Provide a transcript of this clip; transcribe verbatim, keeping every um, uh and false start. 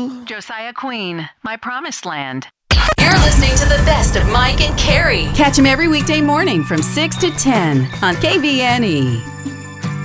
to Josiah Queen, My Promised Land. You're listening to the best of Mike and Carrie. Catch him every weekday morning from six to ten on K V N E.